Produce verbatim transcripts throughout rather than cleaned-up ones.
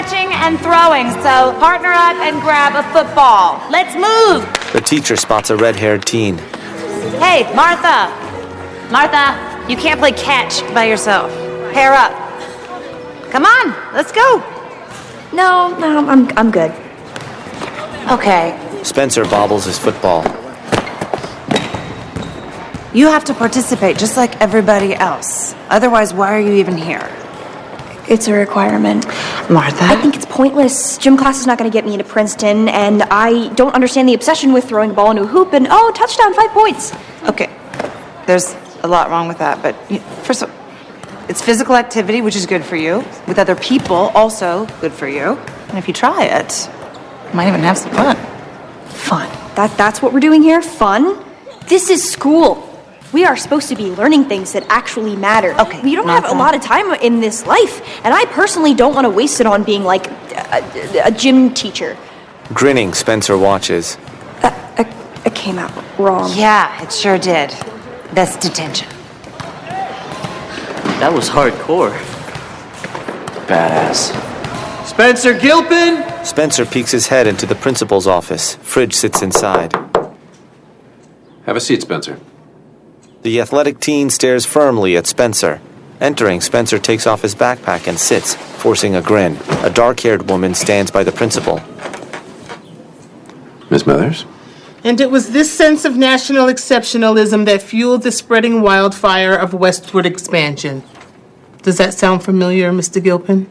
catching and throwing, so partner up and grab a football. Let's move. The teacher spots a red-haired teen. Hey, Martha. Martha, you can't play catch by yourself. Pair up. Come on, let's go. No, no, I'm I'm good. Okay. Spencer bobbles his football. You have to participate just like everybody else. Otherwise, why are you even here? It's a requirement. Martha? I think it's pointless. Gym class is not going to get me into Princeton, and I don't understand the obsession with throwing a ball into a hoop and, oh, touchdown, five points. Okay, there's a lot wrong with that, but you- first of all, it's physical activity, which is good for you. With other people, also good for you. And if you try it, you might even have some fun. Fun. That, that's what we're doing here? Fun? This is school. We are supposed to be learning things that actually matter. Okay, We don't have a lot of time in this life, and I personally don't want to waste it on being like a, a, a gym teacher. Grinning, Spencer watches. That, it came out wrong. Yeah, it sure did. That's detention. That was hardcore. Badass. Spencer Gilpin! Spencer peeks his head into the principal's office. Fridge sits inside. Have a seat, Spencer. The athletic teen stares firmly at Spencer. Entering, Spencer takes off his backpack and sits, forcing a grin. A dark-haired woman stands by the principal. Miss Mothers? And it was this sense of national exceptionalism that fueled the spreading wildfire of westward expansion. Does that sound familiar, Mister Gilpin?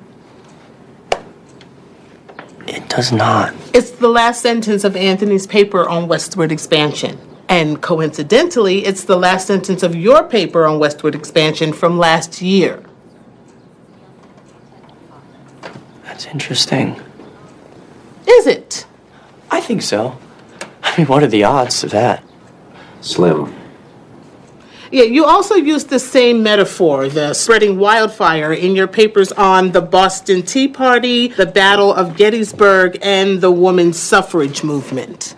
It does not. It's the last sentence of Anthony's paper on westward expansion. And coincidentally, it's the last sentence of your paper on westward expansion from last year. That's interesting. Is it? I think so. I mean, what are the odds of that? Slim. Yeah, you also used the same metaphor, the spreading wildfire, in your papers on the Boston Tea Party, the Battle of Gettysburg, and the women's suffrage movement.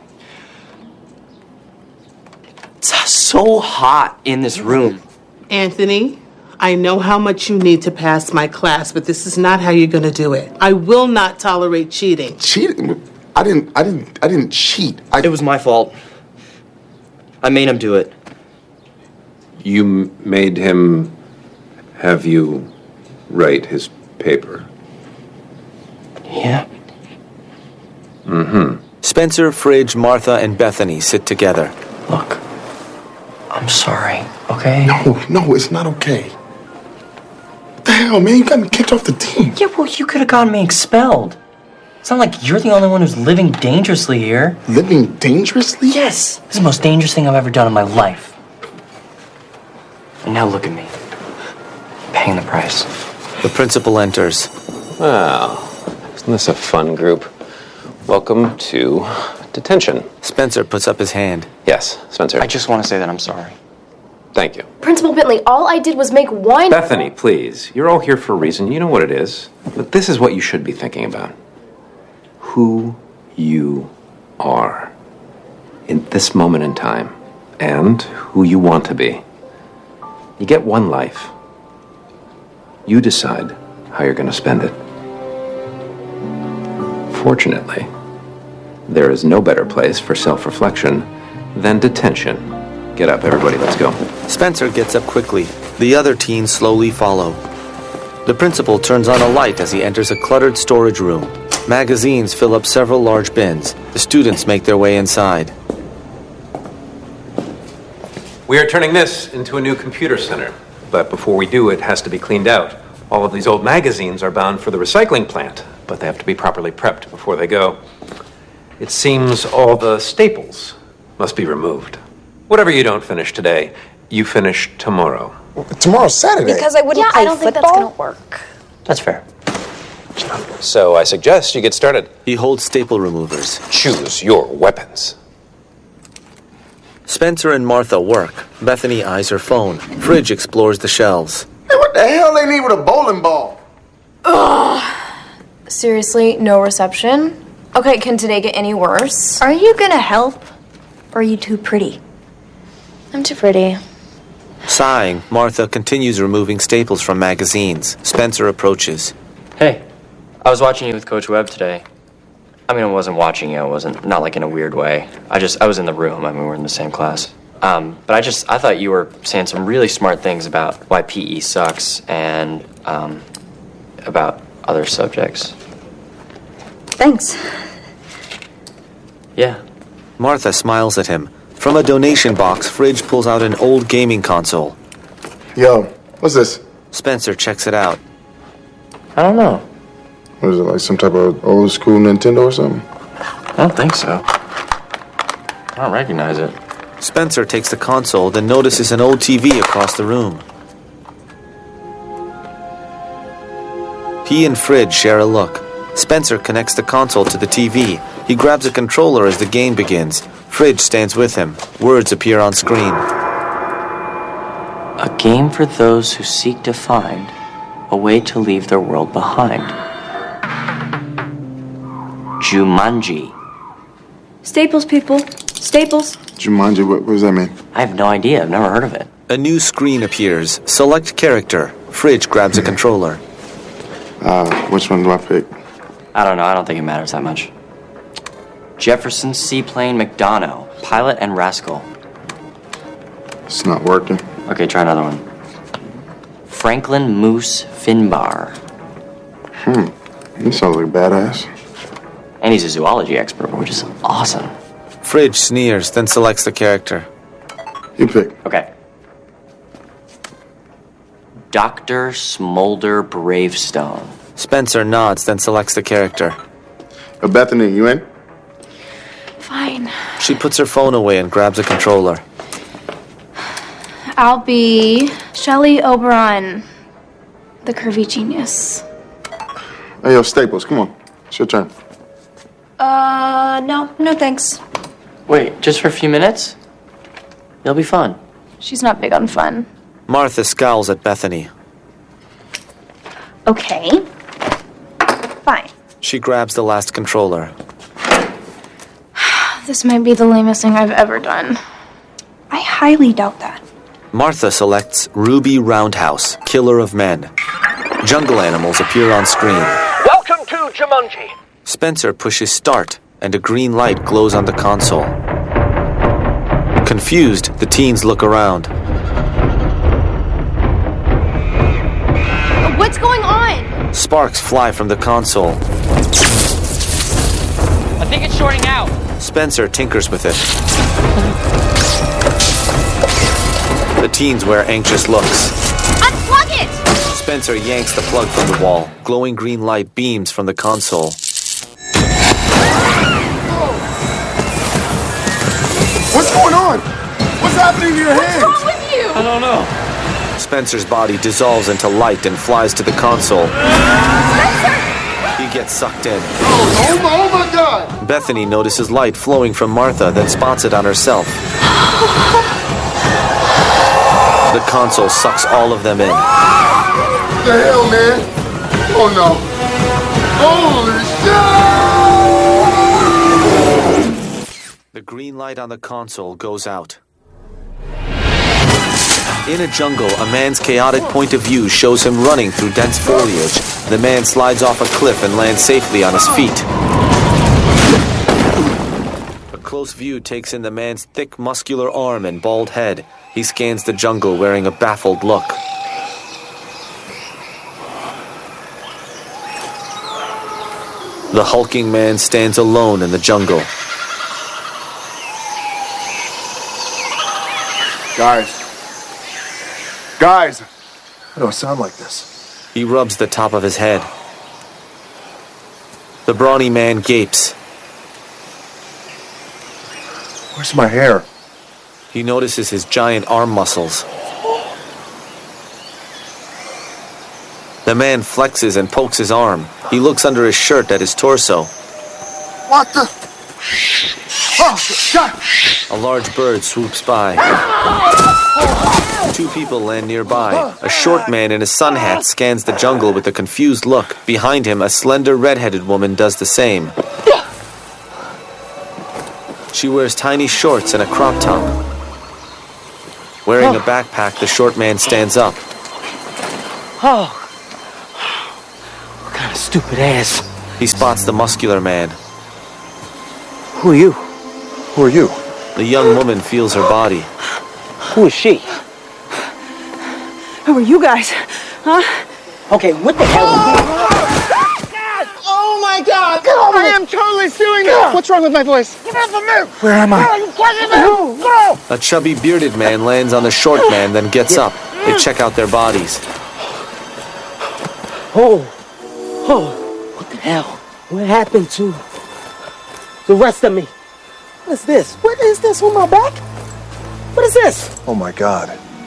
It's so hot in this room. Anthony, I know how much you need to pass my class, but this is not how you're going to do it. I will not tolerate cheating. Cheating? I didn't. I didn't. I didn't cheat. I... It was my fault. I made him do it. You m- made him have you write his paper. Yeah. Mm-hmm. Spencer, Fridge, Martha, and Bethany sit together. Look, I'm sorry, okay? No, no, it's not okay. What the hell, man? You got me kicked off the team. Yeah, well, you could have gotten me expelled. It's not like you're the only one who's living dangerously here. Living dangerously? Yes. This is the most dangerous thing I've ever done in my life. And now look at me. Paying the price. The principal enters. Wow. Isn't this a fun group? Welcome to detention. Spencer puts up his hand. Yes, Spencer. I just want to say that I'm sorry. Thank you. Principal Bentley, all I did was make one... Bethany, please. You're all here for a reason. You know what it is. But this is what you should be thinking about. Who you are in this moment in time and who you want to be. You get one life. You decide how you're going to spend it. Fortunately, there is no better place for self-reflection than detention. Get up, everybody, let's go. Spencer gets up quickly. The other teens slowly follow. The principal turns on a light as he enters a cluttered storage room. Magazines fill up several large bins. The students make their way inside. We are turning this into a new computer center. But before we do, it has to be cleaned out. All of these old magazines are bound for the recycling plant, but they have to be properly prepped before they go. It seems all the staples must be removed. Whatever you don't finish today, you finish tomorrow. Tomorrow's Saturday. Because I wouldn't Yeah, play I don't think that's football? gonna work. That's fair. So I suggest you get started. He holds staple removers. Choose your weapons. Spencer and Martha work. Bethany eyes her phone. Fridge explores the shelves. Hey, what the hell they need with a bowling ball? Seriously, no reception? Okay, can today get any worse? Are you gonna help? Or are you too pretty? I'm too pretty. Sighing, Martha continues removing staples from magazines. Spencer approaches. Hey, I was watching you with Coach Webb today. I mean, I wasn't watching you. I wasn't, not like in a weird way. I just, I was in the room. I mean, we were in the same class. Um, but I just, I thought you were saying some really smart things about why P E sucks and um, about other subjects. Thanks. Yeah. Martha smiles at him. From a donation box, Fridge pulls out an old gaming console. Yo, what's this? Spencer checks it out. I don't know. What is it, like some type of old school Nintendo or something? I don't think so. I don't recognize it. Spencer takes the console, then notices an old T V across the room. He and Fridge share a look. Spencer connects the console to the T V. He grabs a controller as the game begins. Fridge stands with him. Words appear on screen. A game for those who seek to find a way to leave their world behind. Jumanji. Staples, people. Staples. Jumanji, what, what does that mean? I have no idea. I've never heard of it. A new screen appears. Select character. Fridge grabs a controller. Uh, which one do I pick? I don't know. I don't think it matters that much. Jefferson Seaplane McDonough, Pilot and Rascal. It's not working. Okay, try another one. Franklin Moose Finbar. Hmm. He sounds like a badass. And he's a zoology expert, which is awesome. Fridge sneers, then selects the character. You pick. Okay. Doctor Smolder Bravestone. Spencer nods, then selects the character. Uh, Bethany, you in? Fine. She puts her phone away and grabs a controller. I'll be Shelley Oberon, the curvy genius. Hey, yo, Staples, come on. It's your turn. Uh, no. No thanks. Wait, just for a few minutes? It'll be fun. She's not big on fun. Martha scowls at Bethany. Okay. Fine. She grabs the last controller. This might be the lamest thing I've ever done. I highly doubt that. Martha selects Ruby Roundhouse, Killer of Men. Jungle animals appear on screen. Welcome to Jumanji. Spencer pushes start, and a green light glows on the console. Confused, the teens look around. What's going on? Sparks fly from the console. I think it's shorting out. Spencer tinkers with it. The teens wear anxious looks. Unplug it! Spencer yanks the plug from the wall. Glowing green light beams from the console. What's going on? What's happening to your hands? What's wrong with you? I don't know. Spencer's body dissolves into light and flies to the console. Spencer! He gets sucked in. Oh, oh, my, oh my God! Bethany notices light flowing from Martha, then spots it on herself. The console sucks all of them in. What the hell, man? Oh no. Holy shit! The green light on the console goes out. In a jungle, a man's chaotic point of view shows him running through dense foliage. The man slides off a cliff and lands safely on his feet. A close view takes in the man's thick, muscular arm and bald head. He scans the jungle wearing a baffled look. The hulking man stands alone in the jungle. Guys. Guys! I don't sound like this. He rubs the top of his head. The brawny man gapes. Where's my hair? He notices his giant arm muscles. The man flexes and pokes his arm. He looks under his shirt at his torso. What the? Oh, God! A large bird swoops by. Two people land nearby. A short man in a sun hat scans the jungle with a confused look. Behind him, a slender red-headed woman does the same. She wears tiny shorts and a crop top. Wearing a backpack, the short man stands up. Oh. What kind of Stupid ass. He spots the muscular man. Who are you? Who are you? The young woman feels her body. Who is she? Who are you guys? Huh? Okay, what the hell? Oh my God! Get over I am totally suing you. What's wrong with my voice? Get off of me! Where am I? A chubby bearded man lands on the short man, then gets up. They check out their bodies. Oh, oh, what the hell? What happened to the rest of me? What is this? What is this on my back? What is this? Oh my God.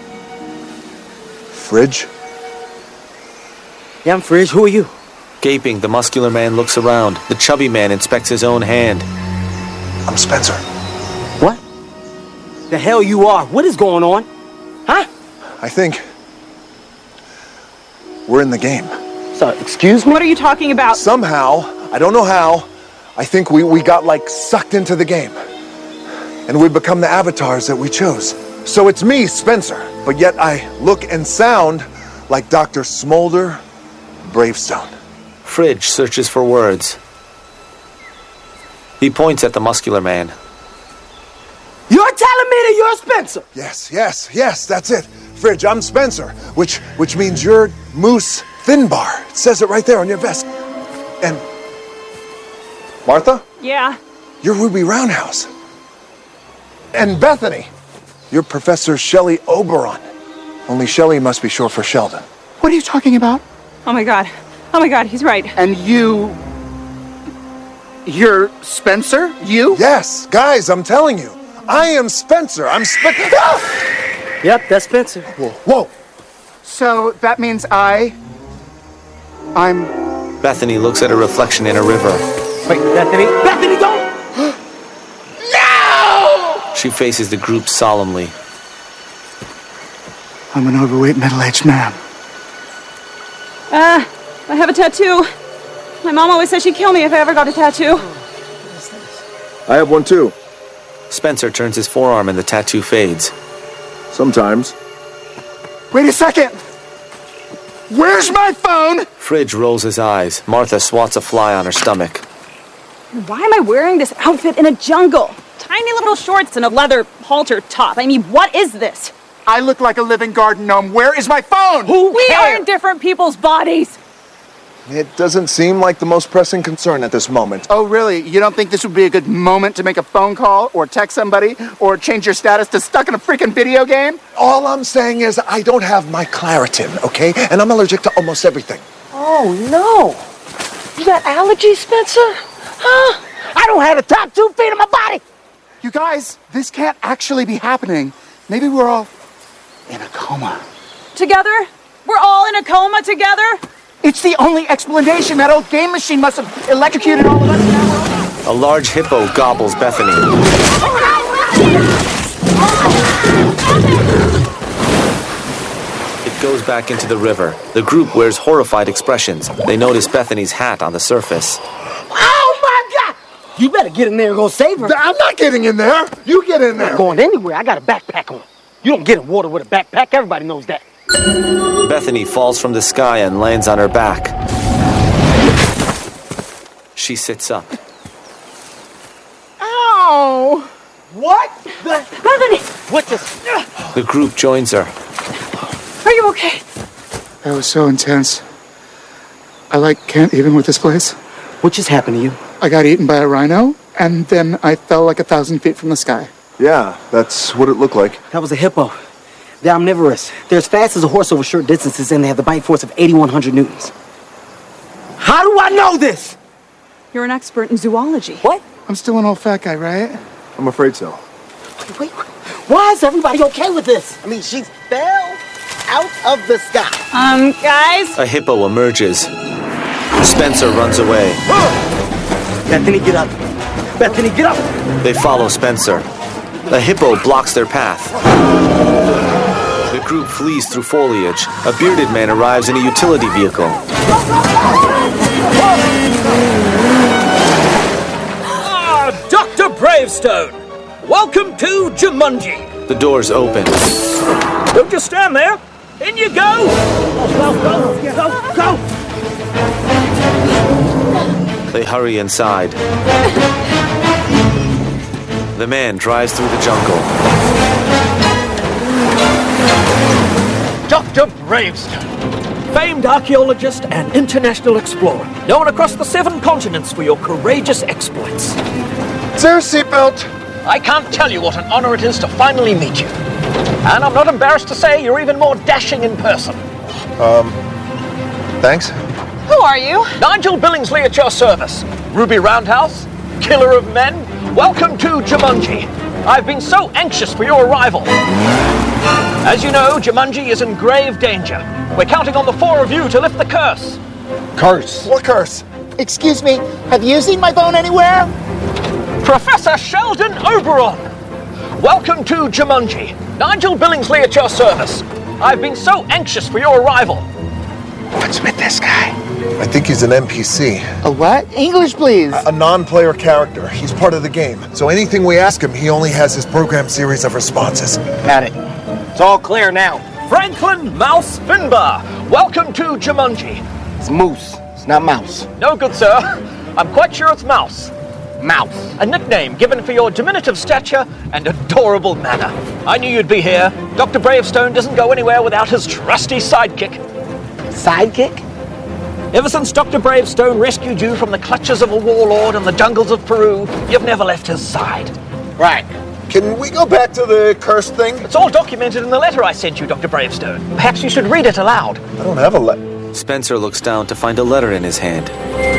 Fridge? Yeah, I'm Fridge. Who are you? Gaping, the muscular man looks around. The chubby man inspects his own hand. I'm Spencer. What? The hell you are? What is going on? Huh? I think we're in the game. So, excuse me? What are you talking about? Somehow, I don't know how, I think we, we got like sucked into the game. And we become the avatars that we chose. So it's me, Spencer, but yet I look and sound like Doctor Smolder Bravestone. Fridge searches for words. He points at the muscular man. You're telling me that you're Spencer? Yes, yes, yes, that's it. Fridge, I'm Spencer, which which means you're Moose Finbar. It says it right there on your vest. And Martha? Yeah. You're Ruby Roundhouse. And Bethany, you're Professor Shelley Oberon. Only Shelley must be short for Sheldon. What are you talking about? Oh my God. Oh my God, he's right. And you... You're Spencer? You? Yes, guys, I'm telling you. I am Spencer. I'm Spencer. Yep, that's Spencer. Whoa, whoa. So that means I... I'm... Bethany looks at a reflection in a river. Wait, Bethany? Bethany, don't! No! She faces the group solemnly. I'm an overweight, middle-aged man. Uh, I have a tattoo. My mom always said she'd kill me if I ever got a tattoo. I have one too. Spencer turns his forearm and the tattoo fades. Sometimes. Wait a second! Where's my phone? Fridge rolls his eyes. Martha swats a fly on her stomach. Why am I wearing this outfit in a jungle? Tiny little shorts and a leather halter top. I mean, what is this? I look like a living garden gnome. Where is my phone? Who we cares? Are in different people's bodies. It doesn't seem like the most pressing concern at this moment. Oh, really? You don't think this would be a good moment to make a phone call or text somebody or change your status to stuck in a freaking video game? All I'm saying is I don't have my Claritin, okay? And I'm allergic to almost everything. Oh, no. You got allergies, Spencer? Huh? I don't have the top two feet of my body. You guys, this can't actually be happening. Maybe we're all in a coma. Together? We're all in a coma together? It's the only explanation. That old game machine must have electrocuted all of us. A large hippo gobbles Bethany. It goes back into the river. The group wears horrified expressions. They notice Bethany's hat on the surface. Oh my God! You better get in there and go save her. I'm not getting in there. You get in there. I'm not going anywhere. I got a backpack on. You don't get in water with a backpack. Everybody knows that. Bethany falls from the sky and lands on her back. She sits up. Ow! What? The... Bethany! What the... The group joins her. Are you okay? That was so intense. I, like, can't even with this place. What just happened to you? I got eaten by a rhino, and then I fell like a thousand feet from the sky. Yeah, that's what it looked like. That was a hippo. They're omnivorous. They're as fast as a horse over short distances, and they have the bite force of eighty-one hundred newtons. How do I know this? You're an expert in zoology. What? I'm still an old fat guy, right? I'm afraid so. Wait, wait. Why is everybody okay with this? I mean, she fell out of the sky. Um, guys? A hippo emerges. Spencer runs away. Bethany, get up. Bethany, get up. They follow Spencer. The hippo blocks their path. The group flees through foliage. A bearded man arrives in a utility vehicle. Ah, Doctor Bravestone! Welcome to Jumanji! The doors open. Don't just stand there! In you go! Go, go, go, go! They hurry inside. The man drives through the jungle. Doctor Bravestone, famed archaeologist and international explorer, known across the seven continents for your courageous exploits. Is there a seatbelt? I can't tell you what an honor it is to finally meet you. And I'm not embarrassed to say you're even more dashing in person. Um, thanks. Who are you? Nigel Billingsley at your service. Ruby Roundhouse, killer of men. Welcome to Jumanji. I've been so anxious for your arrival. As you know, Jumanji is in grave danger. We're counting on the four of you to lift the curse. Curse? What curse? Excuse me, have you seen my phone anywhere? Professor Sheldon Oberon. Welcome to Jumanji. Nigel Billingsley at your service. I've been so anxious for your arrival. What's with this guy? I think he's an N P C. A what? English, please. A, a non-player character. He's part of the game. So anything we ask him, he only has his program series of responses. Got it. It's all clear now. Franklin Mouse Finbar. Welcome to Jumanji. It's Moose. It's not Mouse. No good, sir. I'm quite sure it's Mouse. Mouse. A nickname given for your diminutive stature and adorable manner. I knew you'd be here. Doctor Bravestone doesn't go anywhere without his trusty sidekick. Sidekick? Ever since Doctor Bravestone rescued you from the clutches of a warlord in the jungles of Peru, you've never left his side. Right. Can we go back to the curse thing? It's all documented in the letter I sent you, Doctor Bravestone. Perhaps you should read it aloud. I don't have a letter. Spencer looks down to find a letter in his hand.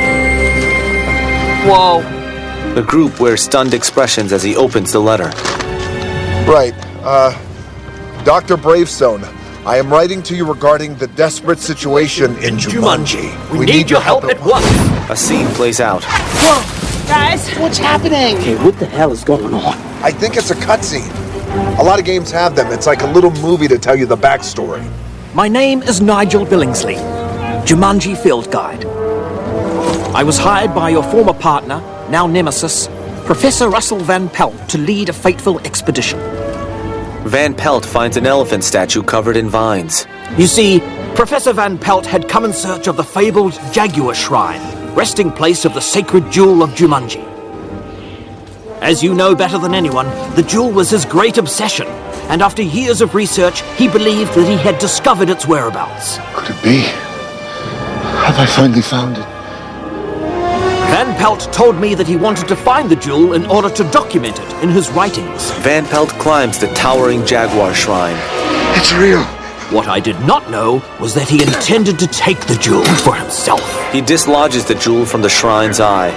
Whoa. The group wears stunned expressions as he opens the letter. Right. Uh, Doctor Bravestone, I am writing to you regarding the desperate situation in Jumanji. We, we need, need your help, help at once. A scene plays out. Whoa, guys, what's happening? Hey, what the hell is going on? I think it's a cutscene. A lot of games have them. It's like a little movie to tell you the backstory. My name is Nigel Billingsley, Jumanji field guide. I was hired by your former partner, now nemesis, Professor Russell Van Pelt, to lead a fateful expedition. Van Pelt finds an elephant statue covered in vines. You see, Professor Van Pelt had come in search of the fabled Jaguar Shrine, resting place of the sacred jewel of Jumanji. As you know better than anyone, the jewel was his great obsession, and after years of research, he believed that he had discovered its whereabouts. Could it be? Have I finally found it? Van Pelt told me that he wanted to find the jewel in order to document it in his writings. Van Pelt climbs the towering Jaguar Shrine. It's real. What I did not know was that he intended to take the jewel for himself. He dislodges the jewel from the shrine's eye.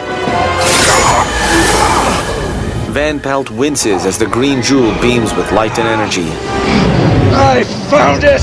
Van Pelt winces as the green jewel beams with light and energy. I found it!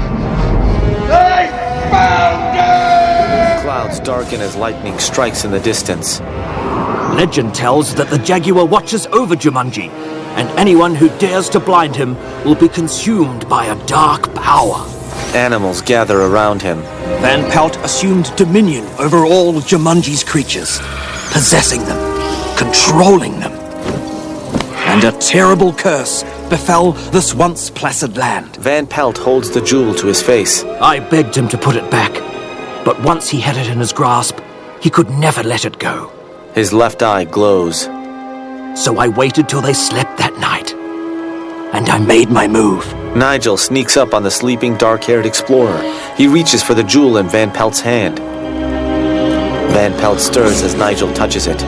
I found it! Clouds darken as lightning strikes in the distance. Legend tells that the Jaguar watches over Jumanji, and anyone who dares to blind him will be consumed by a dark power. Animals gather around him. Van Pelt assumed dominion over all Jumanji's creatures, possessing them, controlling them. And a terrible curse befell this once placid land. Van Pelt holds the jewel to his face. I begged him to put it back, but once he had it in his grasp, he could never let it go. His left eye glows. So I waited till they slept that night, and I made my move. Nigel sneaks up on the sleeping, dark-haired explorer. He reaches for the jewel in Van Pelt's hand. Van Pelt stirs as Nigel touches it.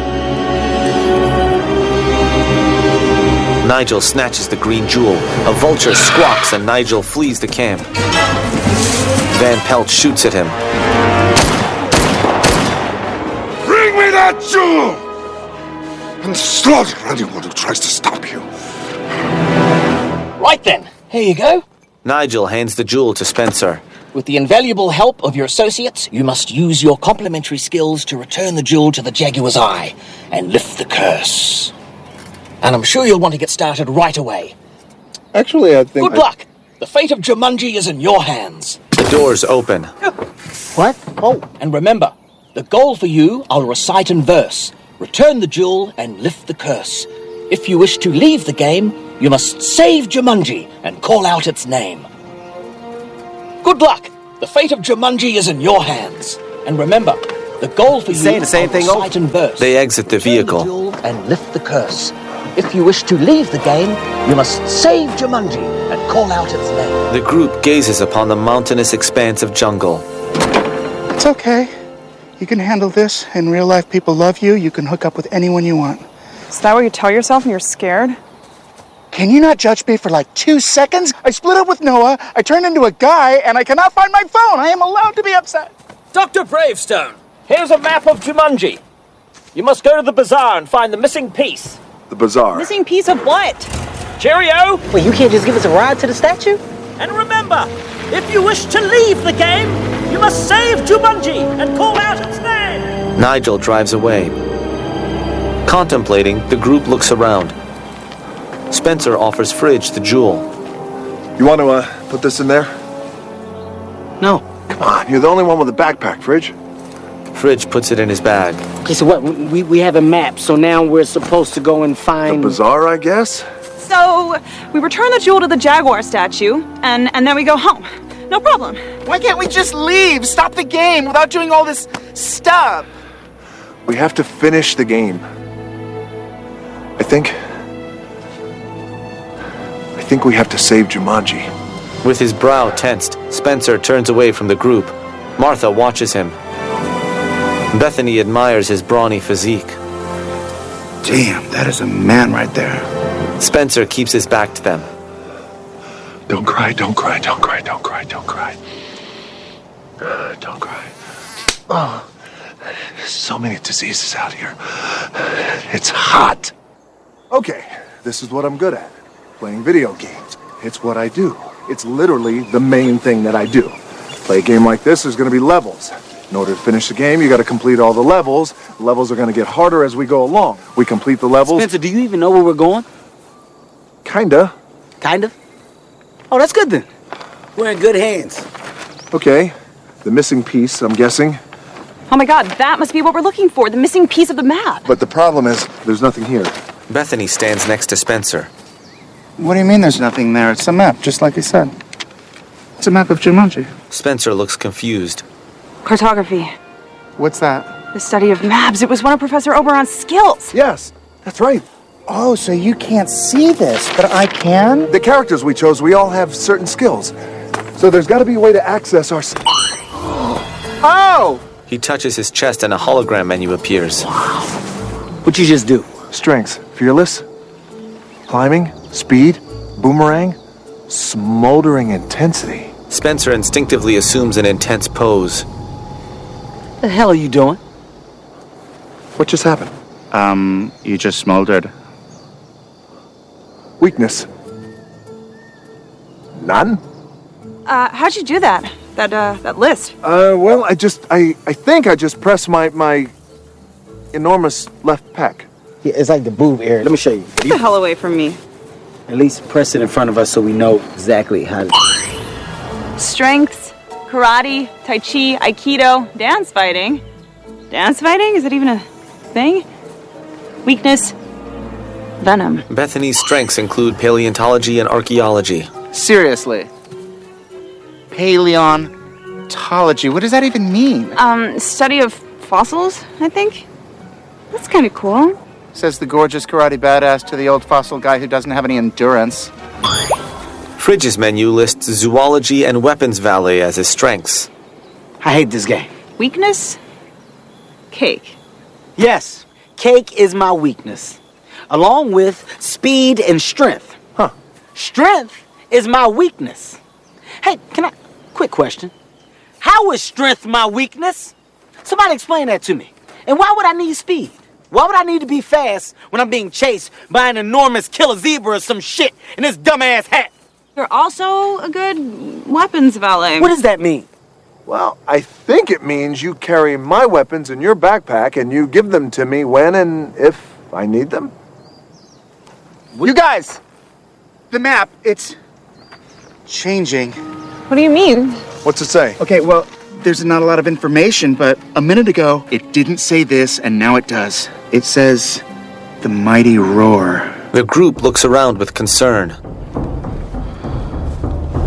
Nigel snatches the green jewel. A vulture squawks and Nigel flees the camp. Van Pelt shoots at him. Bring me that jewel! And slaughter anyone who tries to stop you. Right then, here you go. Nigel hands the jewel to Spencer. With the invaluable help of your associates, you must use your complementary skills to return the jewel to the Jaguar's eye and lift the curse. And I'm sure you'll want to get started right away. Actually, I think... Good I... luck! The fate of Jumanji is in your hands. The doors open. What? Oh, and remember, the goal for you I'll recite in verse. Return the jewel and lift the curse. If you wish to leave the game, you must save Jumanji and call out its name. Good luck! The fate of Jumanji is in your hands. And remember, The goal for you Saying the same are thing recite and verse. They exit the Turn vehicle. jewel and lift the curse. If you wish to leave the game, you must save Jumanji and call out its name. The group gazes upon the mountainous expanse of jungle. It's okay. You can handle this. In real life, people love you. You can hook up with anyone you want. Is that what you tell yourself when you're scared? Can you not judge me for like two seconds? I split up with Noah, I turned into a guy, and I cannot find my phone. I am allowed to be upset. Doctor Bravestone, here's a map of Jumanji. You must go to the bazaar and find the missing piece. The bazaar. Missing piece of what? Cheerio! Wait, you can't just give us a ride to the statue? And remember, if you wish to leave the game, you must save Jumanji and call out its name. Nigel drives away. Contemplating, the group looks around. Spencer offers Fridge the jewel. You want to uh, put this in there? No. Come on, you're the only one with a backpack, Fridge. Fridge puts it in his bag. Okay, so what? We, we have a map, so now we're supposed to go and find... The bazaar, I guess? So, we return the jewel to the Jaguar statue, and, and then we go home. No problem. Why can't we just leave? Stop the game without doing all this stuff. We have to finish the game. I think... I think we have to save Jumanji. With his brow tensed, Spencer turns away from the group. Martha watches him. Bethany admires his brawny physique. Damn, that is a man right there. Spencer keeps his back to them. Don't cry, don't cry, don't cry, don't cry, don't cry. Uh, don't cry. Oh, there's so many diseases out here. It's hot. Okay, this is what I'm good at. Playing video games. It's what I do. It's literally the main thing that I do. Play a game like this, there's going to be levels. In order to finish the game, you got to complete all the levels. The levels are going to get harder as we go along. We complete the levels. Spencer, do you even know where we're going? Kinda. Kind of? Oh, that's good then. We're in good hands. Okay. The missing piece, I'm guessing. Oh my god, that must be what we're looking for, the missing piece of the map. But the problem is, there's nothing here. Bethany stands next to Spencer. What do you mean there's nothing there? It's a map, just like I said. It's a map of Jumanji. Spencer looks confused. Cartography. What's that? The study of maps. It was one of Professor Oberon's skills. Yes, that's right. Oh, so you can't see this, but I can? The characters we chose, we all have certain skills. So there's got to be a way to access our... Oh! He touches his chest and a hologram menu appears. What'd you just do? Strengths. Fearless. Climbing. Speed. Boomerang. Smoldering intensity. Spencer instinctively assumes an intense pose. The hell are you doing? What just happened? Um, you just smoldered. Weakness. None? Uh, how'd you do that? That, uh, that list? Uh, well, I just, I, I think I just pressed my, my enormous left pec. Yeah, it's like the boob area. Let me show you. Get the hell away from me. At least press it in front of us so we know exactly how to... Strengths, karate, tai chi, aikido, dance fighting. Dance fighting? Is it even a thing? Weakness, venom. Bethany's strengths include paleontology and archaeology. Seriously. Paleontology. What does that even mean? Um, study of fossils, I think. That's kind of cool. Says the gorgeous karate badass to the old fossil guy who doesn't have any endurance. Fridge's menu lists zoology and weapons valet as his strengths. I hate this game. Weakness? Cake. Yes, cake is my weakness. Along with speed and strength. Huh. Strength is my weakness. Hey, can I... Quick question. How is strength my weakness? Somebody explain that to me. And why would I need speed? Why would I need to be fast when I'm being chased by an enormous killer zebra or some shit in this dumbass hat? You're also a good weapons valet. What does that mean? Well, I think it means you carry my weapons in your backpack and you give them to me when and if I need them. You guys! The map, it's changing. What do you mean? What's it say? Okay, well, there's not a lot of information, but a minute ago, it didn't say this, and now it does. It says, the mighty roar. The group looks around with concern.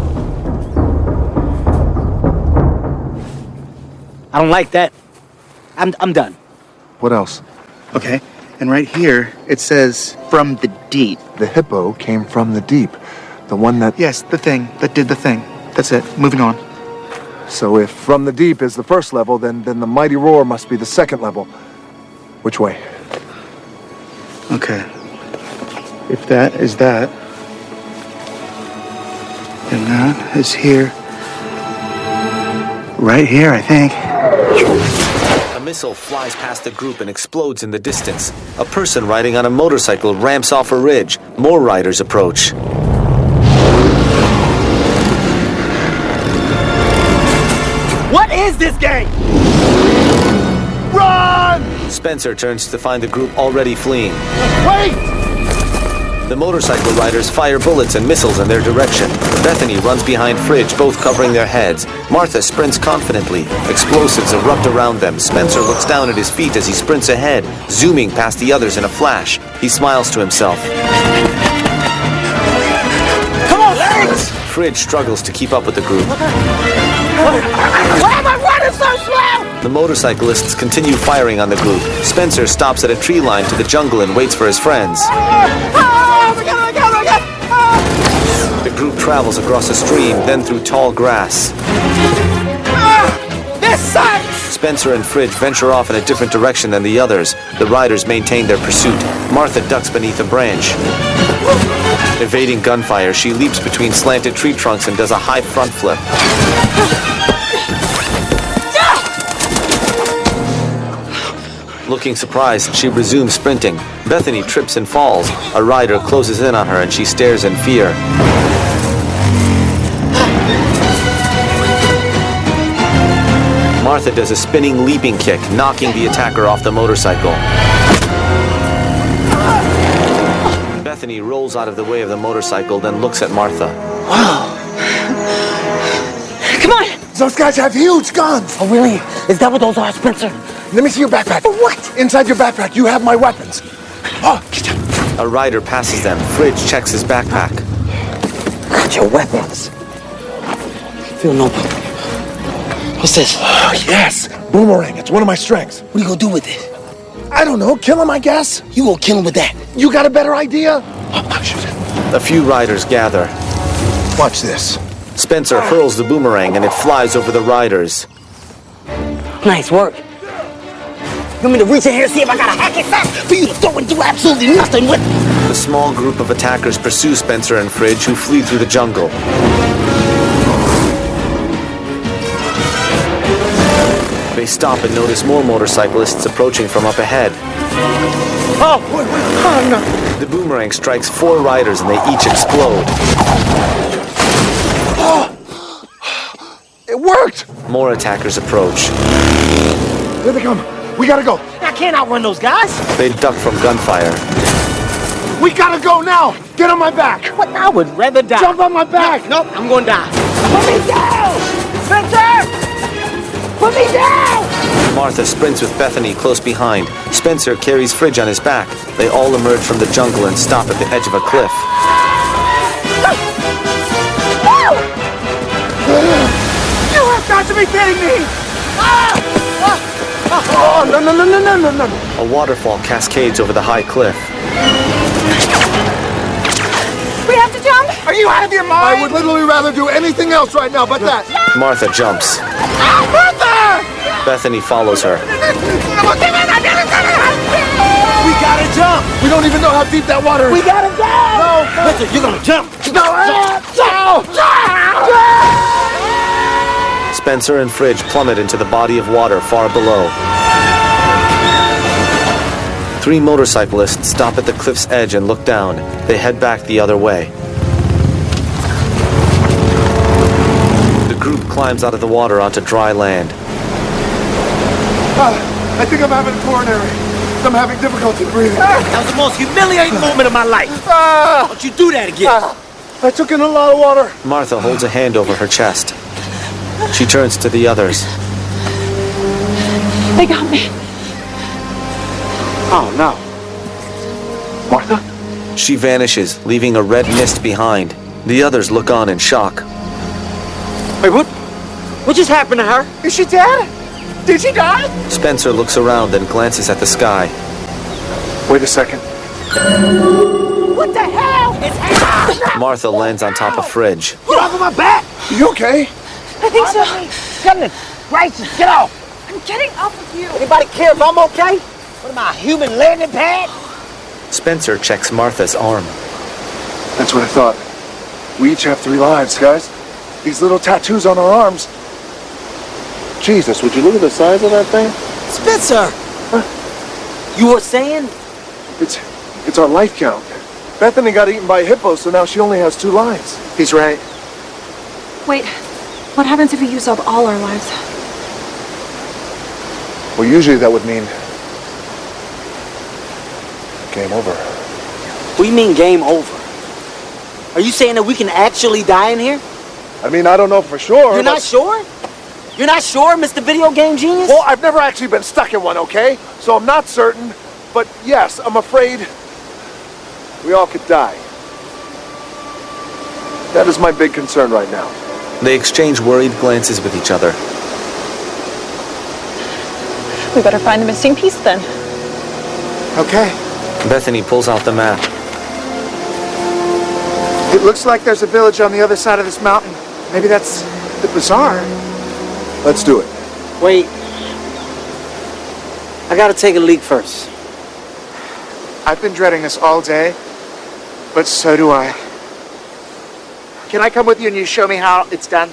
I don't like that. I'm, I'm done. What else? Okay, and right here it says from the deep. The hippo came from the deep. The one that... Yes, the thing that did the thing. That's it. Moving on. So if from the deep is the first level, then, then the mighty roar must be the second level. Which way? Okay. If that is that, then that is here. Right here, I think. A missile flies past the group and explodes in the distance. A person riding on a motorcycle ramps off a ridge. More riders approach. What is this game? Run! Spencer turns to find the group already fleeing. Wait! The motorcycle riders fire bullets and missiles in their direction. Bethany runs behind Fridge, both covering their heads. Martha sprints confidently. Explosives erupt around them. Spencer looks down at his feet as he sprints ahead, zooming past the others in a flash. He smiles to himself. Come on, legs! Fridge struggles to keep up with the group. Why am I running so slow? The motorcyclists continue firing on the group. Spencer stops at a tree line to the jungle and waits for his friends. The group travels across a stream, then through tall grass. This sucks! Spencer and Fridge venture off in a different direction than the others. The riders maintain their pursuit. Martha ducks beneath a branch. Evading gunfire, she leaps between slanted tree trunks and does a high front flip. Looking surprised, she resumes sprinting. Bethany trips and falls. A rider closes in on her and she stares in fear. Martha does a spinning leaping kick, knocking the attacker off the motorcycle. Bethany rolls out of the way of the motorcycle, then looks at Martha. Wow. Come on! Those guys have huge guns! Oh, really? Is that what those are, Spencer? Let me see your backpack. For what? Inside your backpack, you have my weapons. Oh, a rider passes them. Fridge checks his backpack. Got your weapons. Feel no. What's this? Oh, yes. Boomerang. It's one of my strengths. What are you gonna do with it? I don't know. Kill him, I guess. You gonna kill him with that? You got a better idea? Oh, shoot it. A few riders gather. Watch this. Spencer hurls the boomerang and it flies over the riders. Nice work. You want me to reach in here and see if I got a hack it fast for you to throw and do absolutely nothing with? The small group of attackers pursue Spencer and Fridge, who flee through the jungle. They stop and notice more motorcyclists approaching from up ahead. Oh, wait, wait. Oh, no. The boomerang strikes four riders and they each explode. Oh, it worked! More attackers approach. Here they come. We gotta go. I can't outrun those guys. They duck from gunfire. We gotta go now. Get on my back. What? I would rather die. Jump on my back. No, nope, I'm gonna die. Put me down! Spencer! Put me down! Martha sprints with Bethany close behind. Spencer carries Fridge on his back. They all emerge from the jungle and stop at the edge of a cliff. You have got to be kidding me! Oh, no, no, no, no, no, no, no. A waterfall cascades over the high cliff. We have to jump? Are you out of your mind? I would literally rather do anything else right now but that. Martha jumps. Martha! Bethany follows her. We gotta jump! We don't even know how deep that water is. We gotta go! No! Spencer, you're gonna jump! No! No! No! Spencer and Fridge plummet into the body of water far below. Three motorcyclists stop at the cliff's edge and look down. They head back the other way. The group climbs out of the water onto dry land. Uh, I think I'm having a coronary. I'm having difficulty breathing. That was the most humiliating moment of my life. Uh, Don't you do that again. Uh, I took in a lot of water. Martha holds a hand over her chest. She turns to the others. They got me. Oh, no. Martha? She vanishes, leaving a red mist behind. The others look on in shock. Wait, what? What just happened to her? Is she dead? Did she die? Spencer looks around and glances at the sky. Wait a second. What the hell is happening? Martha lands on top of Fridge. Get off of my back! You okay? I think so. Goodness gracious, get off! I'm getting off of you. Anybody care if I'm okay? What am I, a human landing pad? Spencer checks Martha's arm. That's what I thought. We each have three lives, guys. These little tattoos on our arms. Jesus, would you look at the size of that thing? Spencer! Huh? You were saying? It's it's our life count. Bethany got eaten by a hippo, so now she only has two lives. He's right. Wait, what happens if we use up all our lives? Well, usually that would mean game over. What do you mean game over? Are you saying that we can actually die in here? I mean, I don't know for sure. You're not sure? You're not sure, Mister Video Game Genius? Well, I've never actually been stuck in one, okay? So I'm not certain. But yes, I'm afraid we all could die. That is my big concern right now. They exchange worried glances with each other. We better find the missing piece then. Okay. Bethany pulls out the map. It looks like there's a village on the other side of this mountain. Maybe that's the bazaar. Let's do it. Wait. I gotta take a leak first. I've been dreading this all day, but so do I. Can I come with you and you show me how it's done?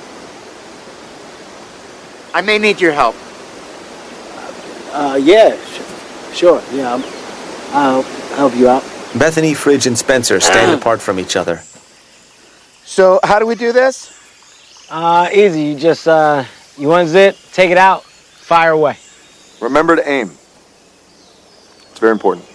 I may need your help. Uh, yeah, sure, yeah, I'm, I'll help you out. Bethany, Fridge, and Spencer stand apart from each other. So, how do we do this? Uh, easy. You just, uh, you unzip, take it out, fire away. Remember to aim. It's very important.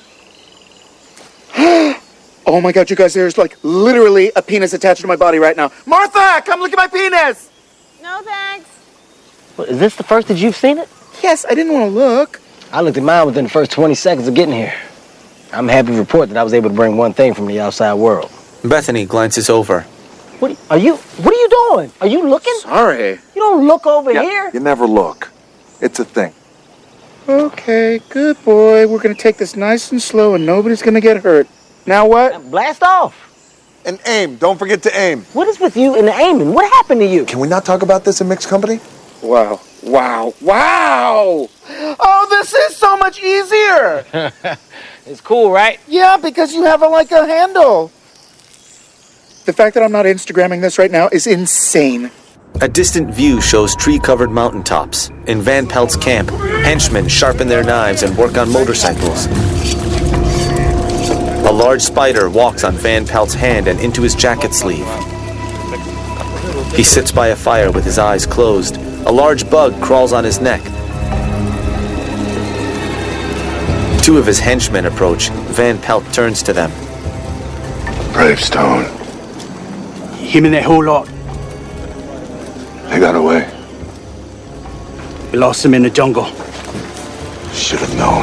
Oh my god, you guys, there's like literally a penis attached to my body right now. Martha, come look at my penis! No thanks. What, is this the first that you've seen it? Yes, I didn't want to look. I looked at mine within the first twenty seconds of getting here. I'm happy to report that I was able to bring one thing from the outside world. Bethany glances over. What are you, what are you doing? Are you looking? Sorry. You don't look over Yeah, here. You never look. It's a thing. Okay, good boy. We're gonna take this nice and slow and nobody's gonna get hurt. Now what? Blast off. And aim. Don't forget to aim. What is with you and the aiming? What happened to you? Can we not talk about this in mixed company? Wow. Wow. Wow! Oh, this is so much easier! It's cool, right? Yeah, because you have a, like a handle. The fact that I'm not Instagramming this right now is insane. A distant view shows tree-covered mountaintops. In Van Pelt's camp, henchmen sharpen their knives and work on motorcycles. A large spider walks on Van Pelt's hand and into his jacket sleeve. He sits by a fire with his eyes closed. A large bug crawls on his neck. Two of his henchmen approach. Van Pelt turns to them. Bravestone. Him and that whole lot. They got away. We lost him in the jungle. Should have known.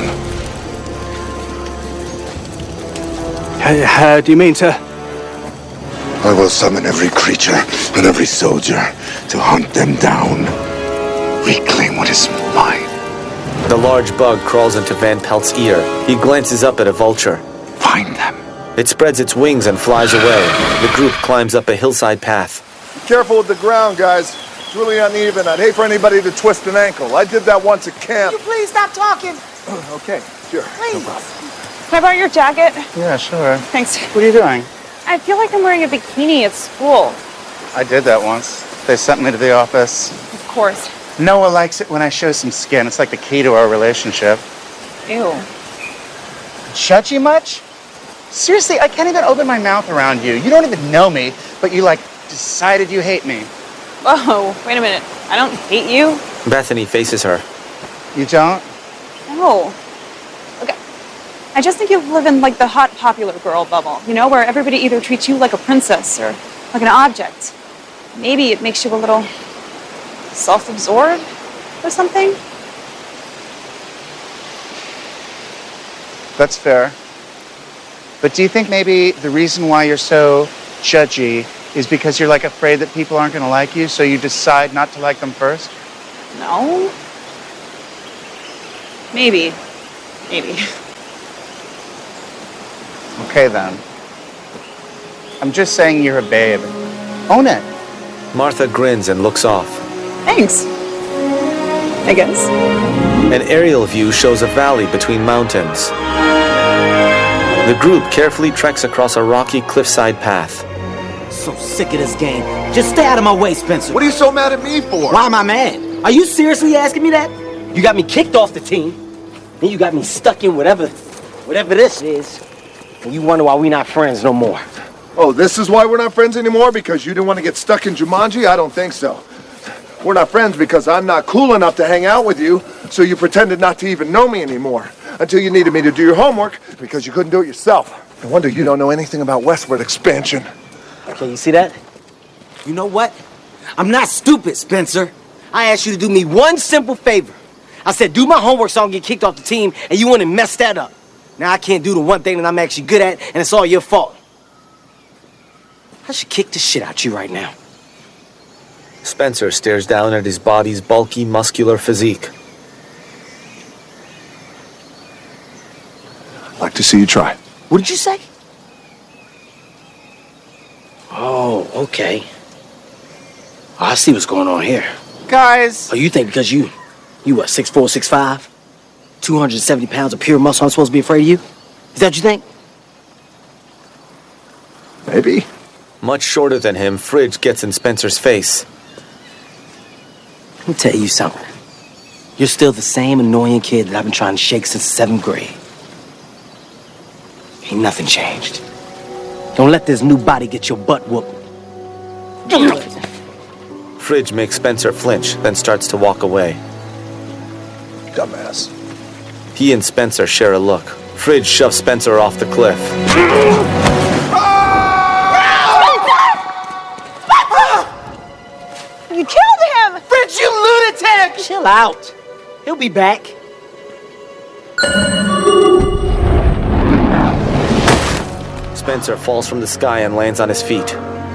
How, how do you mean, sir? I will summon every creature and every soldier to hunt them down. Reclaim what is mine. The large bug crawls into Van Pelt's ear. He glances up at a vulture. Find them. It spreads its wings and flies away. The group climbs up a hillside path. Be careful with the ground, guys. It's really uneven. I'd hate for anybody to twist an ankle. I did that once at camp. Can you please stop talking? Okay, sure. Please. No problem. Can I borrow your jacket? Yeah, sure. Thanks. What are you doing? I feel like I'm wearing a bikini at school. I did that once. They sent me to the office. Of course. Noah likes it when I show some skin. It's like the key to our relationship. Ew. Judge you much? Seriously, I can't even open my mouth around you. You don't even know me, but you, like, decided you hate me. Whoa, wait a minute. I don't hate you. Bethany faces her. You don't? No. Okay. I just think you live in, like, the hot popular girl bubble, you know, where everybody either treats you like a princess or like an object. Maybe it makes you a little self-absorbed or something. That's fair. But do you think maybe the reason why you're so judgy is because you're like afraid that people aren't going to like you, so you decide not to like them first? No. Maybe. Maybe. Okay, then. I'm just saying you're a babe. Own it. Martha grins and looks off. Thanks. I guess. An aerial view shows a valley between mountains. The group carefully treks across a rocky cliffside path. So sick of this game. Just stay out of my way, Spencer. What are you so mad at me for? Why am I mad? Are you seriously asking me that? You got me kicked off the team. Then you got me stuck in whatever, whatever this is. And you wonder why we not friends no more. Oh, this is why we're not friends anymore? Because you didn't want to get stuck in Jumanji? I don't think so. We're not friends because I'm not cool enough to hang out with you, so you pretended not to even know me anymore until you needed me to do your homework because you couldn't do it yourself. No wonder you don't know anything about westward expansion. Okay, you see that? You know what? I'm not stupid, Spencer. I asked you to do me one simple favor. I said, do my homework so I don't get kicked off the team, and you want to mess that up. Now I can't do the one thing that I'm actually good at, and it's all your fault. I should kick the shit out you right now. Spencer stares down at his body's bulky, muscular physique. I'd like to see you try. What did you say? Oh, okay. Oh, I see what's going on here. Guys! Oh, you think because you, you what, six four, six five? two hundred seventy pounds of pure muscle, I'm supposed to be afraid of you? Is that what you think? Maybe. Much shorter than him, Fridge gets in Spencer's face. Let me tell you something. You're still the same annoying kid that I've been trying to shake since seventh grade. Ain't nothing changed. Don't let this new body get your butt whooped. Fridge makes Spencer flinch, then starts to walk away. Dumbass. He and Spencer share a look. Fridge shoves Spencer off the cliff. You killed him! Fridge, you lunatic! Chill out. He'll be back. Spencer falls from the sky and lands on his feet.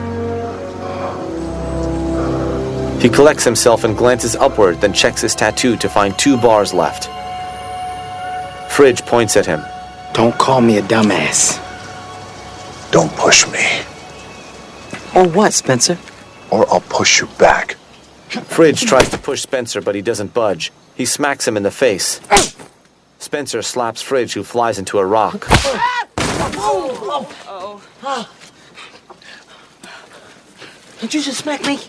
He collects himself and glances upward, then checks his tattoo to find two bars left. Fridge points at him. Don't call me a dumbass. Don't push me. Or what, Spencer? Or I'll push you back. Fridge tries to push Spencer, but he doesn't budge. He smacks him in the face. Spencer slaps Fridge, who flies into a rock. Oh, oh, oh. Did you just smack me?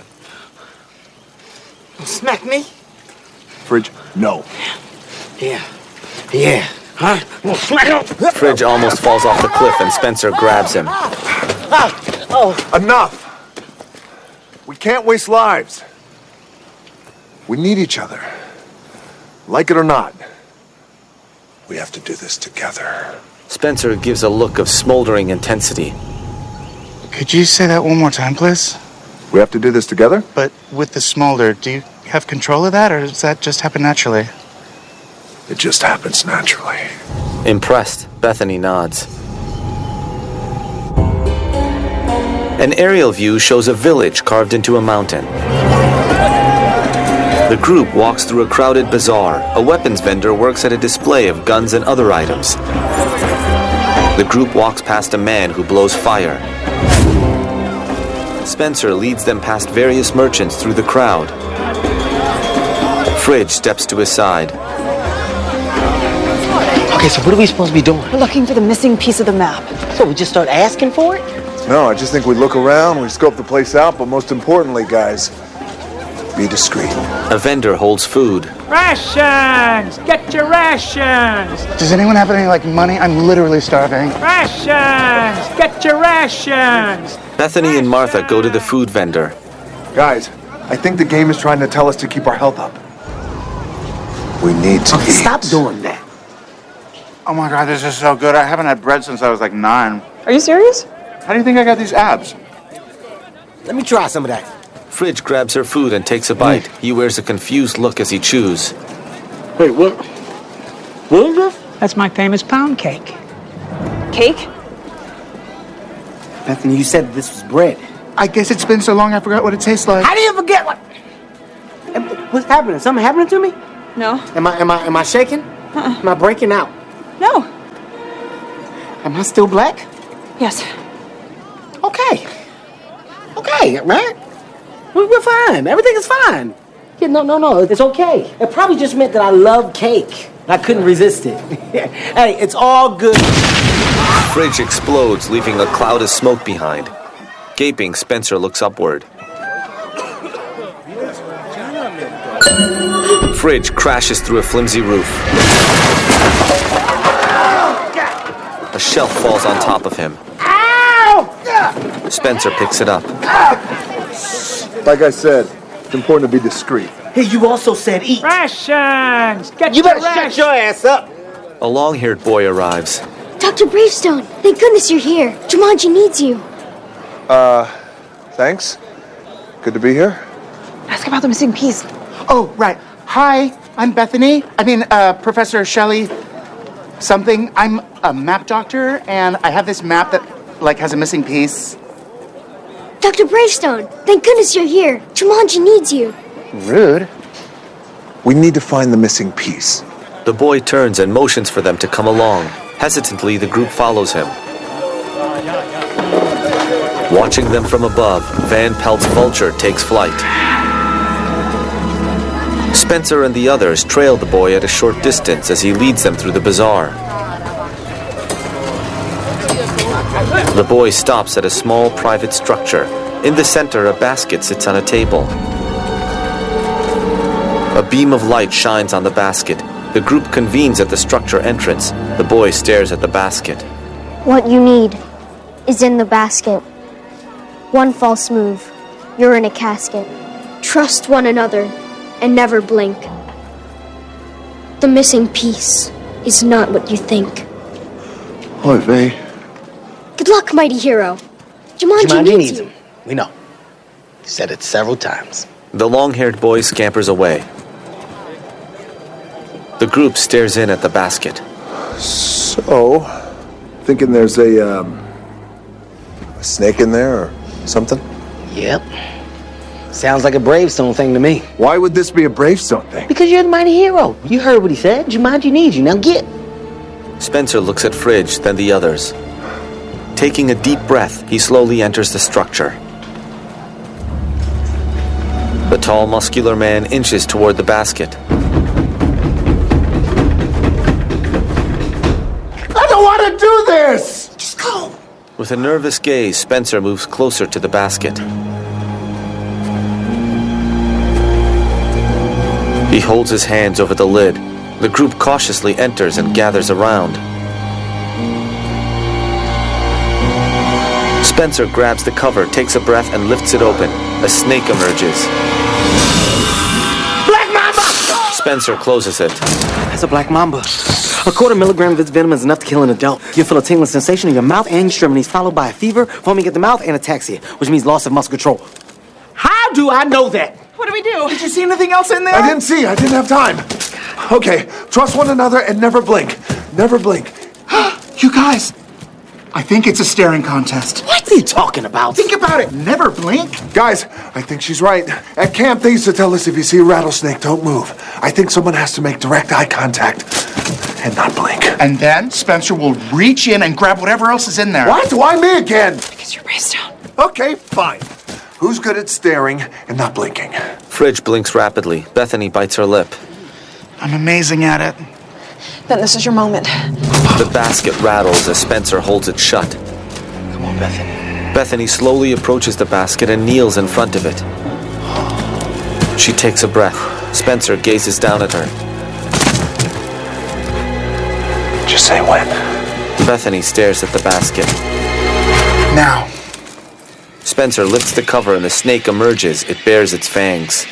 Smack me? Fridge, no. Yeah. Yeah. Huh? Well, smack him. Fridge almost falls off the cliff and Spencer grabs him. Oh. Enough! We can't waste lives. We need each other. Like it or not. We have to do this together. Spencer gives a look of smoldering intensity. Could you say that one more time, please? We have to do this together? But with the smolder, do you have control of that, or does that just happen naturally? It just happens naturally. Impressed, Bethany nods. An aerial view shows a village carved into a mountain. The group walks through a crowded bazaar. A weapons vendor works at a display of guns and other items. The group walks past a man who blows fire. Spencer leads them past various merchants through the crowd. Fridge steps to his side. Okay, so what are we supposed to be doing? We're looking for the missing piece of the map. So we just start asking for it? No, I just think we look around, we scope the place out, but most importantly, guys, be discreet. A vendor holds food. Rations! Get your rations! Does anyone have any, like, money? I'm literally starving. Rations! Get your rations! Bethany and Martha go to the food vendor. Guys, I think the game is trying to tell us to keep our health up. We need to okay, eat. Stop doing that. Oh my god, this is so good. I haven't had bread since I was like nine. Are you serious? How do you think I got these abs? Let me try some of that. Fridge grabs her food and takes a bite. He wears a confused look as he chews. Wait, what? What is this? That's my famous pound cake. Cake? Bethany, you said this was bread. I guess it's been so long I forgot what it tastes like. How do you forget what? What's happening? Something happening to me? No. Am I am I am I shaking? Uh-uh. Am I breaking out? No. Am I still black? Yes. Okay. Okay, right? We- We're fine. Everything is fine. Yeah, no, no, no. It's okay. It probably just meant that I love cake. I couldn't resist it. Hey, it's all good. Fridge explodes, leaving a cloud of smoke behind. Gaping, Spencer looks upward. Fridge crashes through a flimsy roof. A shelf falls on top of him. Spencer picks it up. Like I said, it's important to be discreet. Hey, you also said eat. Rations! Get You your better shut rations! your ass up. A long-haired boy arrives. Doctor Bravestone, thank goodness you're here. Jumanji needs you. Uh, thanks. Good to be here. Ask about the missing piece. Oh, right. Hi, I'm Bethany. I mean, uh, Professor Shelley something. I'm a map doctor, and I have this map that, like, has a missing piece. Doctor Bravestone, thank goodness you're here. Jumanji needs you. Rude. We need to find the missing piece. The boy turns and motions for them to come along. Hesitantly, the group follows him. Watching them from above, Van Pelt's Vulture takes flight. Spencer and the others trail the boy at a short distance as he leads them through the bazaar. The boy stops at a small private structure. In the center, a basket sits on a table. A beam of light shines on the basket. The group convenes at the structure entrance. The boy stares at the basket. What you need is in the basket. One false move, you're in a casket. Trust one another and never blink. The missing piece is not what you think. Oy vey. Good luck, mighty hero. Jumanji, Jumanji needs, needs you. him. We know. You said it several times. The long-haired boy scampers away. The group stares in at the basket. So, thinking there's a, um, a snake in there or something? Yep. Sounds like a Bravestone thing to me. Why would this be a Bravestone thing? Because you're the mighty hero. You heard what he said. Jumanji needs you. Now get. Spencer looks at Fridge, then the others. Taking a deep breath, he slowly enters the structure. The tall, muscular man inches toward the basket. I don't want to do this! Just go. With a nervous gaze, Spencer moves closer to the basket. He holds his hands over the lid. The group cautiously enters and gathers around. Spencer grabs the cover, takes a breath, and lifts it open. A snake emerges. Black Mamba! Spencer closes it. That's a black mamba. A quarter milligram of its venom is enough to kill an adult. You'll feel a tingling sensation in your mouth and extremities, followed by a fever, foaming at the mouth, and ataxia, which means loss of muscle control. How do I know that? What do we do? Did you see anything else in there? I didn't see. I didn't have time. Okay, trust one another and never blink. Never blink. You guys, I think it's a staring contest. What are you talking about? Think about it. Never blink. Guys, I think she's right. At camp, they used to tell us if you see a rattlesnake, don't move. I think someone has to make direct eye contact and not blink. And then Spencer will reach in and grab whatever else is in there. What? Why me again? Because you're Bravestone. Okay, fine. Who's good at staring and not blinking? Fridge blinks rapidly. Bethany bites her lip. I'm amazing at it. Then this is your moment. The basket rattles as Spencer holds it shut. Come on, Bethany. Bethany slowly approaches the basket and kneels in front of it. She takes a breath. Spencer gazes down at her. Just say when. Bethany stares at the basket. Now. Spencer lifts the cover and the snake emerges. It bares its fangs.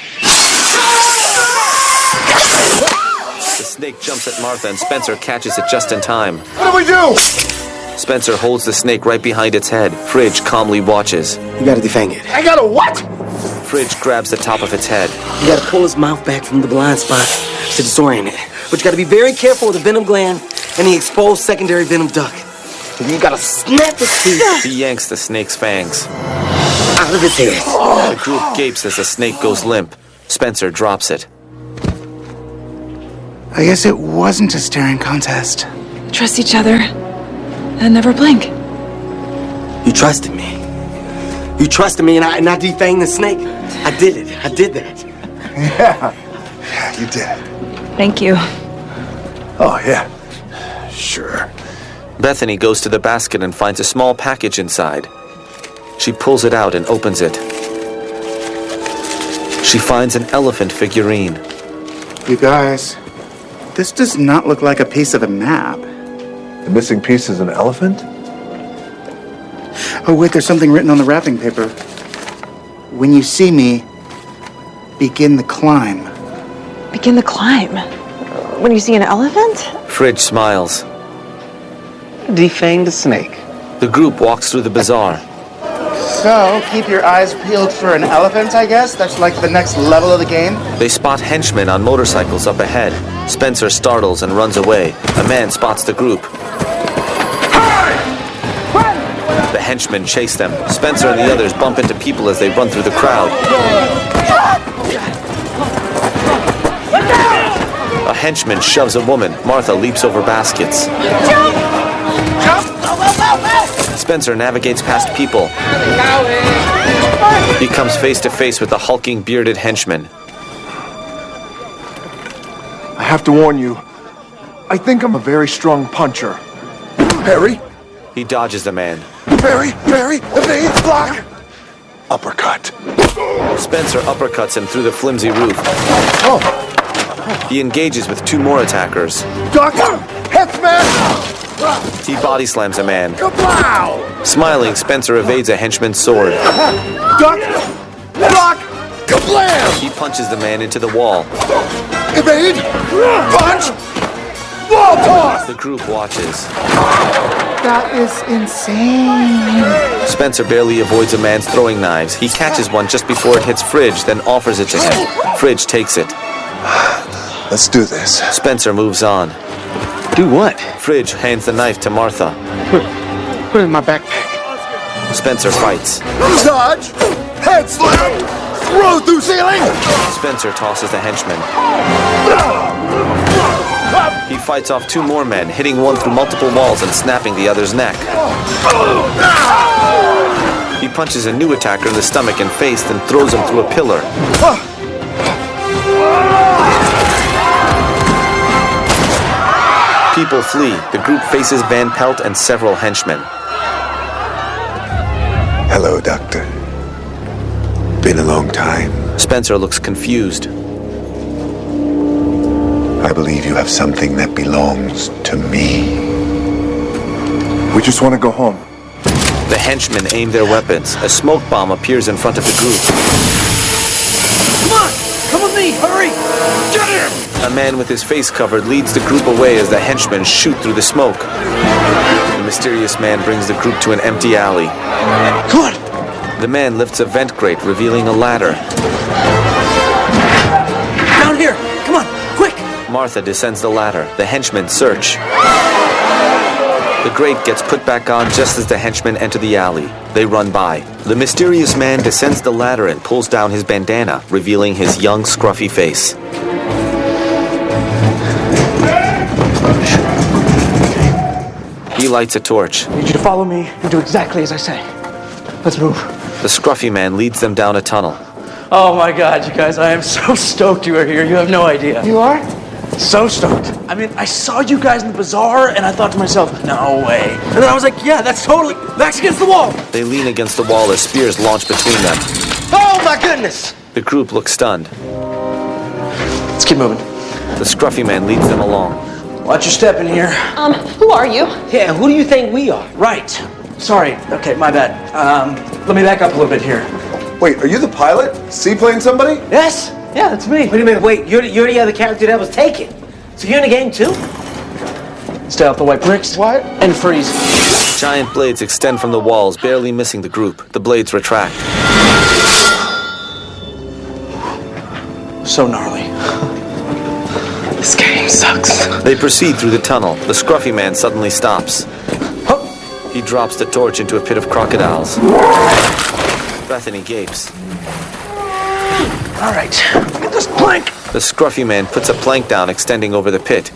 The snake jumps at Martha and Spencer catches it just in time. What do we do? Spencer holds the snake right behind its head. Fridge calmly watches. You gotta defang it. I gotta what? Fridge grabs the top of its head. You gotta pull his mouth back from the blind spot to disorient it. But you gotta be very careful with the venom gland and the exposed secondary venom duct. You gotta snap its teeth. He yanks the snake's fangs out of its head. The group gapes as the snake goes limp. Spencer drops it. I guess it wasn't a staring contest. Trust each other and never blink. You trusted me. You trusted me and I, and I defanged the snake. I did it. I did that. Yeah. Yeah, you did. Thank you. Oh, yeah. Sure. Bethany goes to the basket and finds a small package inside. She pulls it out and opens it. She finds an elephant figurine. You guys, this does not look like a piece of a map. The missing piece is an elephant? Oh, wait, there's something written on the wrapping paper. When you see me, begin the climb. Begin the climb? When you see an elephant? Fridge smiles. Defang the snake. The group walks through the bazaar. So, keep your eyes peeled for an elephant, I guess? That's like the next level of the game? They spot henchmen on motorcycles up ahead. Spencer startles and runs away. A man spots the group. The henchmen chase them. Spencer and the others bump into people as they run through the crowd. A henchman shoves a woman. Martha leaps over baskets. Spencer navigates past people. He comes face to face with the hulking, bearded henchman. I have to warn you. I think I'm a very strong puncher. Harry? He dodges the man. Harry, Harry, evade, block! Uppercut. Spencer uppercuts him through the flimsy roof. Oh. He engages with two more attackers. Duck! Hetzman! He body slams a man. Kablow! Smiling, Spencer evades a henchman's sword. Duck! Block! Kablam! He punches the man into the wall. Evade! Punch! Wall toss! The group watches. That is insane. Spencer barely avoids a man's throwing knives. He catches one just before it hits Fridge, then offers it to him. Fridge takes it. Let's do this. Spencer moves on. Do what? Fridge hands the knife to Martha. Put, put it in my backpack. Spencer fights. Dodge! Head slam! Throw through ceiling! Spencer tosses the henchman. He fights off two more men, hitting one through multiple walls and snapping the other's neck. He punches a new attacker in the stomach and face, then throws him through a pillar. People flee. The group faces Van Pelt and several henchmen. Hello, Doctor. Been a long time. Spencer looks confused. I believe you have something that belongs to me. We just want to go home. The henchmen aim their weapons. A smoke bomb appears in front of the group. Come on! Come with me! Hurry! Get him! A man with his face covered leads the group away as the henchmen shoot through the smoke. The mysterious man brings the group to an empty alley. Come on! The man lifts a vent grate, revealing a ladder. Down here! Come on! Quick! Martha descends the ladder. The henchmen search. The grate gets put back on just as the henchmen enter the alley. They run by. The mysterious man descends the ladder and pulls down his bandana, revealing his young, scruffy face. He lights a torch. I need you to follow me and do exactly as I say. Let's move. The scruffy man leads them down a tunnel. Oh my god, you guys, I am so stoked you are here. You have no idea. You are? So stoked. I mean, I saw you guys in the bazaar and I thought to myself, no way. And then I was like, yeah, that's totally, backs against the wall. They lean against the wall as spears launch between them. Oh my goodness! The group looks stunned. Let's keep moving. The scruffy man leads them along. Watch your step in here. Um, who are you? Yeah, who do you think we are? Right. Sorry. Okay, my bad. Um, let me back up a little bit here. Wait, are you the pilot? Seaplane somebody? Yes. Yeah, that's me. Wait a minute, wait, you're the, you're the other character that was taken. So you're in the game too? Stay off the white bricks. What? And freeze. Giant blades extend from the walls, barely missing the group. The blades retract. So gnarly. This game sucks. They proceed through the tunnel. The scruffy man suddenly stops. He drops the torch into a pit of crocodiles. Bethany gapes. All right, get this plank. The scruffy man puts a plank down, extending over the pit.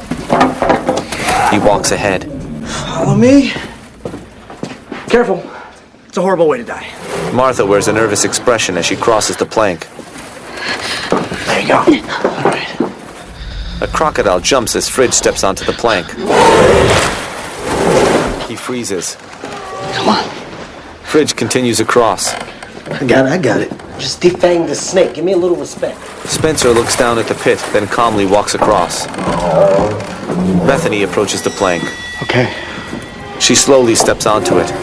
He walks ahead. Follow me. Careful. It's a horrible way to die. Martha wears a nervous expression as she crosses the plank. There you go. All right. A crocodile jumps as Fridge steps onto the plank. He freezes. Come on. Fridge continues across. I got it, I got it. Just defang the snake. Give me a little respect. Spencer looks down at the pit, then calmly walks across. Bethany approaches the plank. Okay. She slowly steps onto it.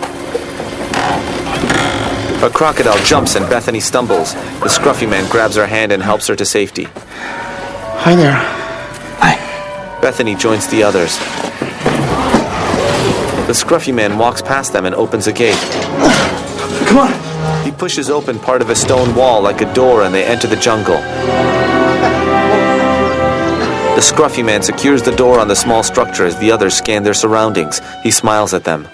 A crocodile jumps and Bethany stumbles. The scruffy man grabs her hand and helps her to safety. Hi there. Hi. Bethany joins the others. The scruffy man walks past them and opens a gate. Come on. He pushes open part of a stone wall like a door and they enter the jungle. The scruffy man secures the door on the small structure as the others scan their surroundings. He smiles at them.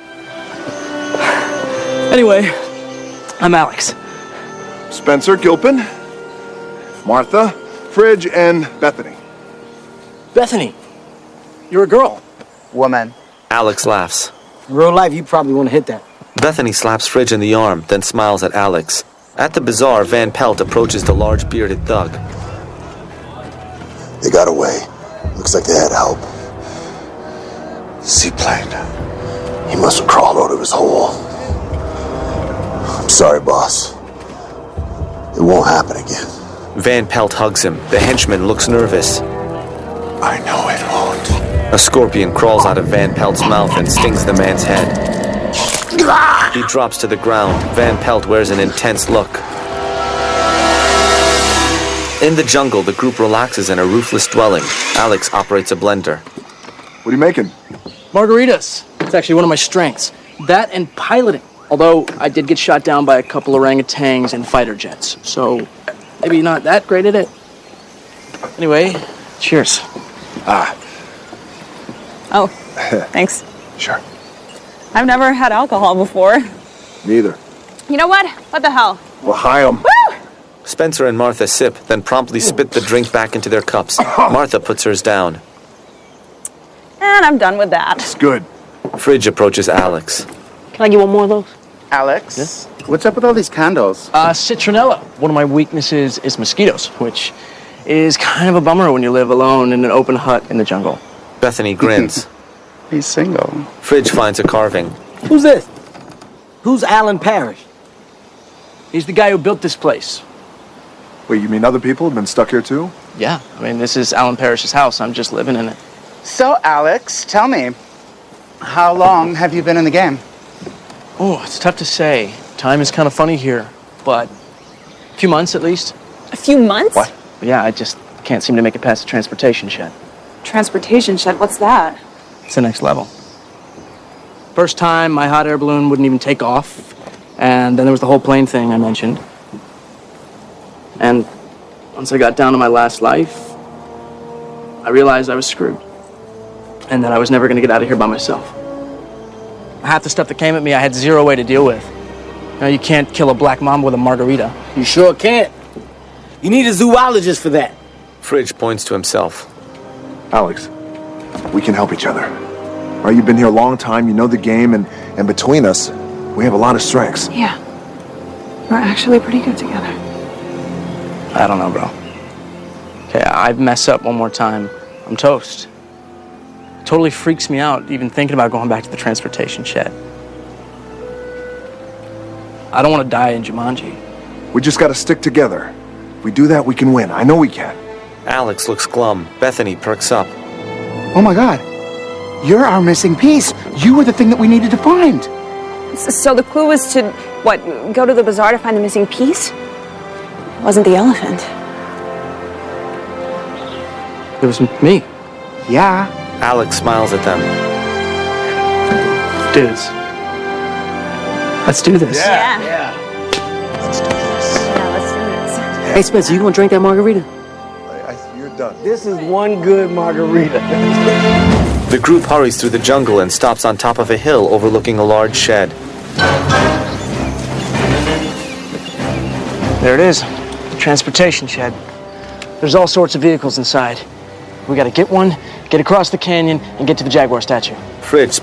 Anyway, I'm Alex. Spencer, Gilpin, Martha, Fridge, and Bethany. Bethany, you're a girl. Woman. Alex laughs. In real life, you probably want to hit that. Bethany slaps Fridge in the arm, then smiles at Alex. At the bazaar, Van Pelt approaches the large bearded thug. They got away. Looks like they had help. Seaplane. He must have crawled out of his hole. I'm sorry, boss. It won't happen again. Van Pelt hugs him. The henchman looks nervous. I know it won't. A scorpion crawls out of Van Pelt's mouth and stings the man's head. He drops to the ground. Van Pelt wears an intense look. In the jungle, the group relaxes in a roofless dwelling. Alex operates a blender. What are you making? Margaritas. It's actually one of my strengths. That and piloting. Although I did get shot down by a couple orangutans and fighter jets. So maybe not that great at it. Anyway, cheers. Ah. Oh, thanks. Sure. I've never had alcohol before. Neither. You know what? What the hell? Well, hi 'em. Woo! Spencer and Martha sip, then promptly spit the drink back into their cups. Martha puts hers down. And I'm done with that. It's good. Fridge approaches Alex. Can I get one more of those? Alex? Yes? What's up with all these candles? Uh, citronella. One of my weaknesses is mosquitoes, which is kind of a bummer when you live alone in an open hut in the jungle. Bethany grins. He's single. Fridge finds a carving. Who's this? Who's Alan Parrish? He's the guy who built this place. Wait, you mean other people have been stuck here too? Yeah, I mean, this is Alan Parrish's house. I'm just living in it. So, Alex, tell me, how long have you been in the game? Oh, it's tough to say. Time is kind of funny here, but a few months at least. A few months? What? Yeah, I just can't seem to make it past the transportation shed. Transportation shed? What's that? It's the next level. First time, my hot air balloon wouldn't even take off, and then there was the whole plane thing I mentioned. And once I got down to my last life, I realized I was screwed, and that I was never going to get out of here by myself. Half the stuff that came at me, I had zero way to deal with. You know, you can't kill a black mamba with a margarita. You sure can't. You need a zoologist for that. Fridge points to himself. Alex, we can help each other. All right, you've been here a long time, you know the game, and, and between us, we have a lot of strengths. Yeah. We're actually pretty good together. I don't know, bro. Okay, I mess up one more time, I'm toast. It totally freaks me out even thinking about going back to the transportation shed. I don't want to die in Jumanji. We just gotta stick together. If we do that, we can win. I know we can. Alex looks glum. Bethany perks up. Oh my god. You're our missing piece. You were the thing that we needed to find. So the clue was to, what, go to the bazaar to find the missing piece? It wasn't the elephant. It was me. Yeah. Alex smiles at them. Dudes. Let's do this. Yeah. Yeah. Let's do this. Yeah, let's do this. Hey, Spencer, you gonna drink that margarita? I, I, you're done. This is one good margarita. The group hurries through the jungle and stops on top of a hill overlooking a large shed. There it is. The transportation shed. There's all sorts of vehicles inside. We gotta get one, get across the canyon, and get to the Jaguar statue. Fritz